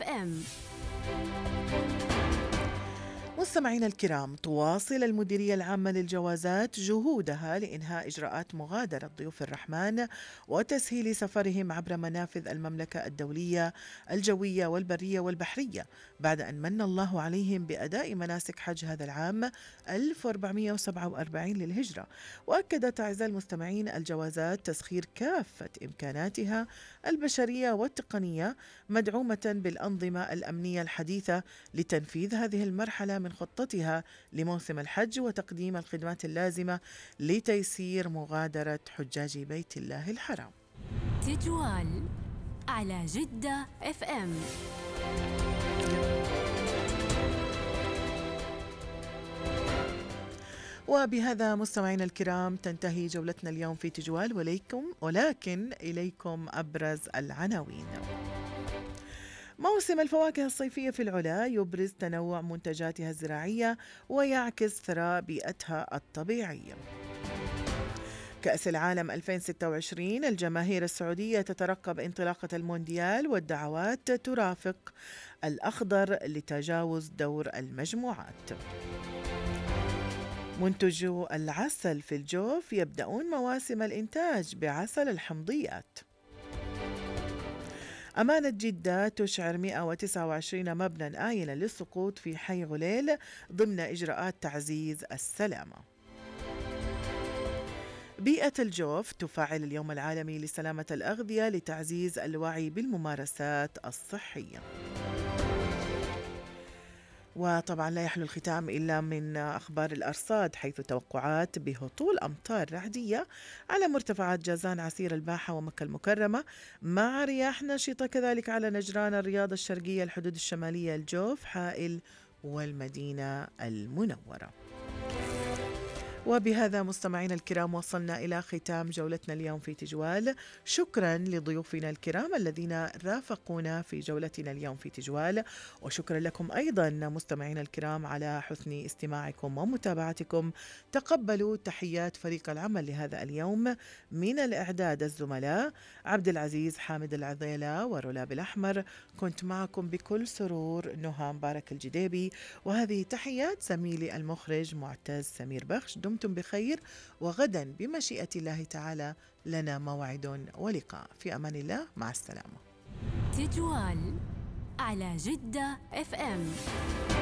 FM. مستمعينا الكرام، تواصل المديرية العامة للجوازات جهودها لإنهاء إجراءات مغادرة ضيوف الرحمن وتسهيل سفرهم عبر منافذ المملكة الدولية الجوية والبرية والبحرية، بعد أن من الله عليهم بأداء مناسك حج هذا العام 1447 للهجرة. وأكدت أعزائي المستمعين الجوازات تسخير كافة إمكاناتها البشرية والتقنية مدعومة بالأنظمة الأمنية الحديثة لتنفيذ هذه المرحلة من خطتها لموسم الحج وتقديم الخدمات اللازمة لتيسير مغادرة حجاج بيت الله الحرام. تجوال على جدة FM. وبهذا مستمعينا الكرام تنتهي جولتنا اليوم في تجوال، ولكن إليكم أبرز العناوين. موسم الفواكه الصيفية في العلا يبرز تنوع منتجاتها الزراعية ويعكس ثراء بيئتها الطبيعية. كأس العالم 2026 الجماهير السعودية تترقب انطلاقة المونديال والدعوات ترافق الأخضر لتجاوز دور المجموعات. منتجو العسل في الجوف يبدأون مواسم الإنتاج بعسل الحمضيات. أمانة جدة تشعر 129 مبنى آيلا للسقوط في حي عليل ضمن إجراءات تعزيز السلامة. بيئة الجوف تفعل اليوم العالمي لسلامة الأغذية لتعزيز الوعي بالممارسات الصحية. وطبعا لا يحلو الختام إلا من أخبار الأرصاد، حيث توقعات بهطول أمطار رعدية على مرتفعات جازان، عسير، الباحة ومكة المكرمة، مع رياح نشطة كذلك على نجران، الرياض الشرقية، الحدود الشمالية، الجوف، حائل والمدينة المنورة. وبهذا مستمعينا الكرام وصلنا إلى ختام جولتنا اليوم في تجوال. شكرا لضيوفنا الكرام الذين رافقونا في جولتنا اليوم في تجوال، وشكرا لكم أيضا مستمعينا الكرام على حسن استماعكم ومتابعتكم. تقبلوا تحيات فريق العمل لهذا اليوم، من الإعداد الزملاء عبد العزيز حامد العذيلة ورولاب الأحمر، كنت معكم بكل سرور نهى مبارك الجديبي، وهذه تحيات زميلي المخرج معتز سمير بخش. دمتم بخير، وغدا بمشيئة الله تعالى لنا موعد ولقاء. في أمان الله، مع السلامة. تجوال على جدة FM.